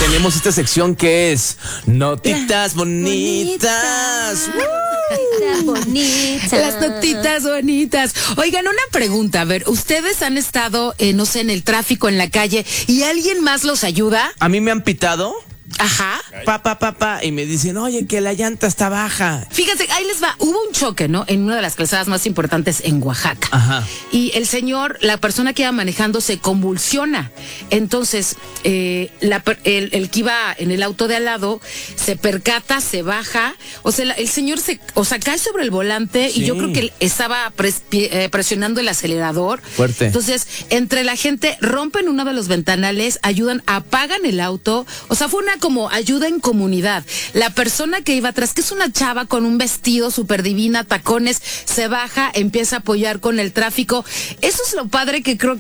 tenemos esta sección que es Notitas Bonitas. Las notitas bonitas. Oigan, una pregunta, a ver, ¿ustedes han estado, no sé, en el tráfico, en la calle, y alguien más los ayuda? A mí me han pitado. Ajá. Y me dicen, oye, que la llanta está baja. Fíjense, ahí les va. Hubo un choque, ¿no? En una de las calzadas más importantes en Oaxaca. Ajá. Y el señor, la persona que iba manejando se convulsiona. Entonces, el que iba en el auto de al lado se percata, se baja. O sea, el señor cae sobre el volante, Sí. y yo creo que él estaba presionando el acelerador. Fuerte. Entonces, entre la gente rompen uno de los ventanales, ayudan, apagan el auto. O sea, fue una como ayuda en comunidad. La persona que iba atrás, que es una chava con un vestido súper divina, tacones, se baja, empieza a apoyar con el tráfico. Eso es lo padre que creo